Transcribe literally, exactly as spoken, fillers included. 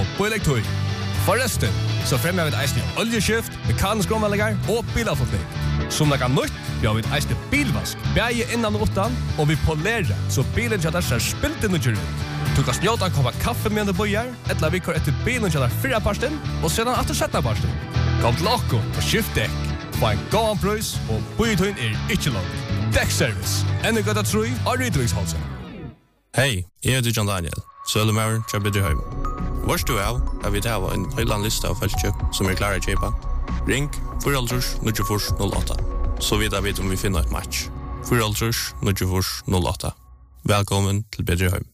og bilektur. Forresten, så fremmer vi et eisne oljeskift, mekanisk omvallingar og bilafotning. Som lager nytt, vi har vi et eisne bilvask, bæge innan og utan, og vi polerer, så bilen kjadar ser spilt inn og kjør ut. Du kan snjåta en koppa kaffe med en bøyer, eller vi kör etter bilen kjadar fyrra parsten, og sedan etter sjetta parsten. Kom til okko og skift dekk. Få en gåan prøys, og bøytøyen er ikke langt. Dekkservice, enn gøtta troi av Rydvigsholsen. Hei, jeg heter John Daniel, Sølumauer til Bedrøyheim. Vårst du av, har vi tava en høyland lista av feltkjøk som er klare å kjøpa. Ring fire null null fire null åtta, så vidt jeg vet om vi finner et match. fire null null fire null åtta. Velkommen til Bedrøyheim.